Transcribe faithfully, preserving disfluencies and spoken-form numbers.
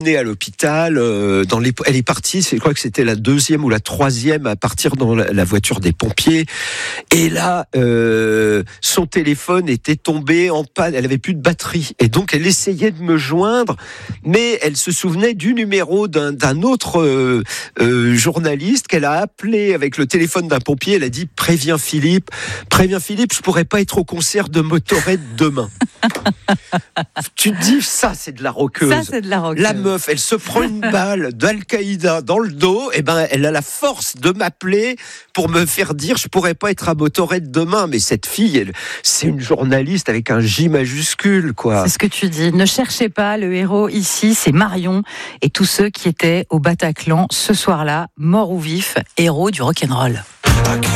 emmenée à l'hôpital. Euh, dans les, elle est partie, je crois que c'était la deuxième ou la troisième à partir dans la, la voiture des pompiers. Et là, euh, son téléphone était tombé en panne. Elle avait plus de batterie. Et donc, elle essayait de me joindre, mais elle se souvenait du numéro d'un, d'un autre euh, euh, journaliste qu'elle a appelé avec le téléphone d'un pompier. Elle a dit, préviens Philippe, préviens Philippe, je pourrais pas être au concert de Motorhead demain. Tu te dis, ça, c'est de la rockeuse. Ça, c'est de la rockeuse. La meuf, elle se prend une balle d'Al-Qaïda dans le dos, et ben, elle a la force de m'appeler pour me faire dire, je pourrais pas être à Motorhead demain. Mais cette fille, elle, c'est une journaliste avec un J majuscule, quoi. C'est ce que tu dis. Ne cherchez pas, le héros ici, c'est Marion et tous ceux qui étaient au Bataclan ce soir-là, morts ou vifs, héros du rock'n'roll.